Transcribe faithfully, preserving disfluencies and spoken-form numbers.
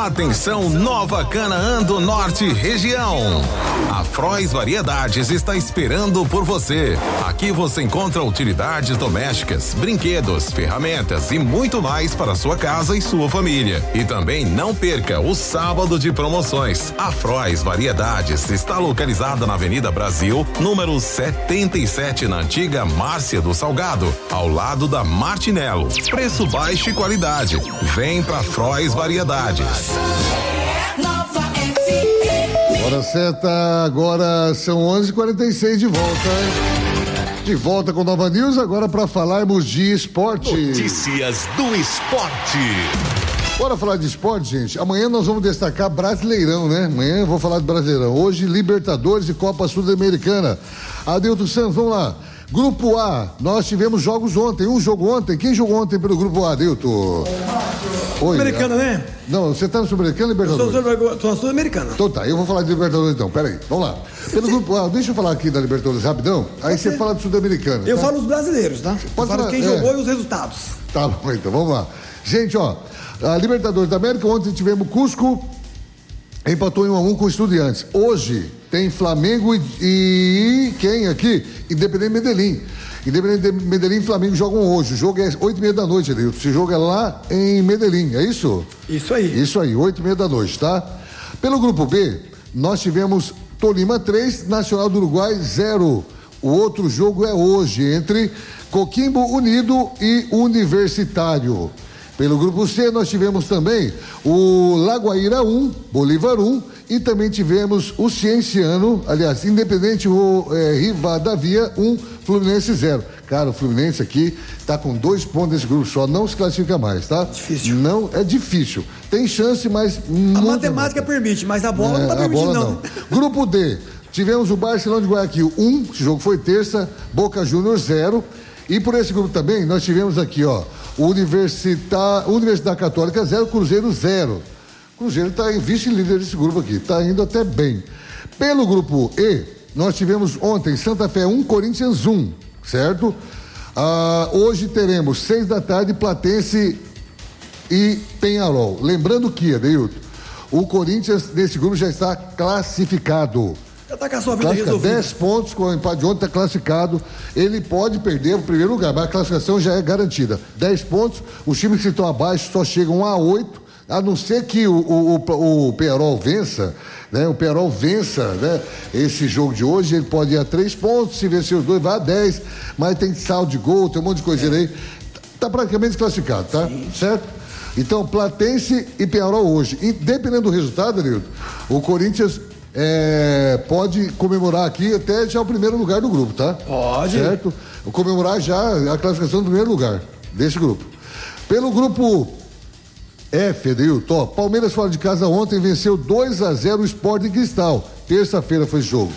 Atenção, Nova Canaã do Norte região. A Frois Variedades está esperando por você. Aqui você encontra utilidades domésticas, brinquedos, ferramentas e muito mais para sua casa e sua família. E também não perca o sábado de promoções. A Frois Variedades está localizada na Avenida Brasil, número setenta e sete, na antiga Márcia do Salgado, ao lado da Martinello. Preço baixo e qualidade. Vem pra Frois Variedades. Hora certa, agora são onze e quarenta e seis de volta. De volta com Nova News, agora para falarmos de esporte. Notícias do esporte. Bora falar de esporte, gente. Amanhã nós vamos destacar Brasileirão, né? Amanhã eu vou falar de Brasileirão. Hoje, Libertadores e Copa Sul-Americana. Adilton Santos, vamos lá. Grupo A, nós tivemos jogos ontem. Um jogo ontem. Quem jogou ontem pelo Grupo A, Adilton? Oi. Sul-Americana, né? Não, você tá no Sul-Americana ou Libertadores? Eu tô na Sul-Americana. Então tá, eu vou falar de Libertadores então. Peraí, vamos lá. Pelo Grupo A, deixa eu falar aqui da Libertadores rapidão. Aí você fala do Sul-Americana. Eu tá? falo os brasileiros, tá? Pode eu falo falar, quem é. jogou e os resultados. Tá bom, então, vamos lá. Gente, ó, a Libertadores da América, ontem tivemos Cusco, empatou em um a um com Estudiantes. Hoje tem Flamengo e, e quem aqui? Independente Medellín. Independente Medellín e Flamengo jogam hoje. O jogo é oito e meia da noite, Adilton. Esse jogo é lá em Medellín, é isso? Isso aí. Isso aí, oito e meia da noite, tá? Pelo Grupo B, nós tivemos Tolima três, Nacional do Uruguai zero. O outro jogo é hoje, entre Coquimbo Unido e Universitário. Pelo Grupo C, nós tivemos também o Lagoaíra um, Bolívar um, e também tivemos o Cienciano, aliás, Independente o é, Rivadavia um, Fluminense zero. Cara, o Fluminense aqui tá com dois pontos nesse grupo só, não se classifica mais, tá? Difícil. Não, é difícil. Tem chance, mas... A matemática não. permite, mas a bola é, não tá permitindo, não. não. Grupo D, tivemos o Barcelona de Guayaquil um, esse jogo foi terça, Boca Juniors zero. E por esse grupo também, nós tivemos aqui, ó, Universidade, Universidade Católica zero, Cruzeiro zero. Cruzeiro está em vice-líder desse grupo aqui, está indo até bem. Pelo grupo E, nós tivemos ontem Santa Fé um, Corinthians um, certo? Ah, hoje teremos seis da tarde, Platense e Penharol. Lembrando que, Adeilton, o Corinthians nesse grupo já está classificado. Já tá com a sua vida resolvida. dez pontos com o empate de ontem, está classificado. Ele pode perder o primeiro lugar, mas a classificação já é garantida. dez pontos, os times que estão abaixo só chegam a oito, a não ser que o, o, o, o Penharol vença, né? O Penharol vença, né? Esse jogo de hoje, ele pode ir a três pontos, se vencer os dois, vai a dez, mas tem saldo de gol, tem um monte de coisa é. aí. Tá praticamente classificado, tá? Sim. Certo? Então, Platense e Penharol hoje. E dependendo do resultado, Arildo, o Corinthians É, pode comemorar aqui até já o primeiro lugar do grupo, tá? Pode. Certo? Comemorar já a classificação do primeiro lugar desse grupo. Pelo grupo F, Adeilton, Palmeiras fora de casa ontem venceu dois a zero o Sporting Cristal. Terça-feira foi esse jogo.